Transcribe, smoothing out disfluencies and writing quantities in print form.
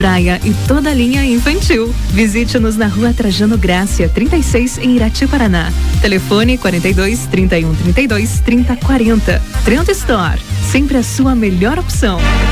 praia e toda a linha infantil. Visite-nos na Rua Trajano Grácia, 36, em Irati, Paraná. Telefone 42 31 32 30 40. Trento Store, sempre a sua melhor opção.